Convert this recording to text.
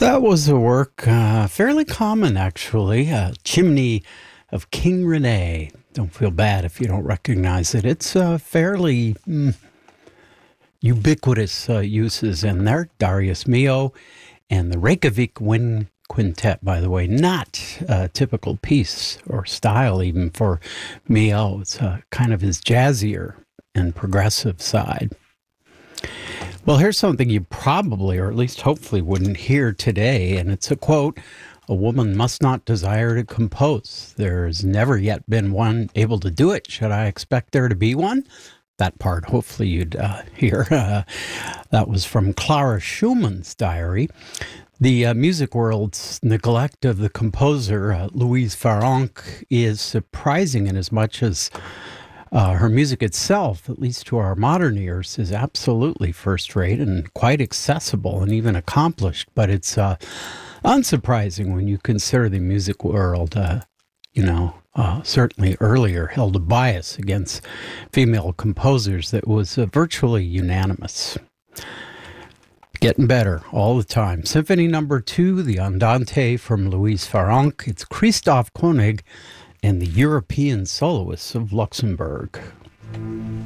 That was a work fairly common, actually. Chimney of King Rene. Don't feel bad if you don't recognize it. It's fairly ubiquitous uses in there. Darius Milhaud and the Reykjavik Wind Quintet, by the way. Not a typical piece or style even for Milhaud. It's kind of his jazzier and progressive side. Well, here's something you probably, or at least hopefully, wouldn't hear today, and it's a quote: "A woman must not desire to compose. There's never yet been one able to do it. Should I expect there to be one?" That part, hopefully, you'd hear. That was from Clara Schumann's diary. The music world's neglect of the composer, Louise Farrenc, is surprising in as much as her music itself, at least to our modern ears, is absolutely first-rate and quite accessible and even accomplished. But it's unsurprising when you consider the music world, certainly earlier held a bias against female composers that was virtually unanimous. Getting better all the time. Symphony No. 2, the Andante from Louise Farrenc. It's Christoph Koenig and the European Soloists of Luxembourg.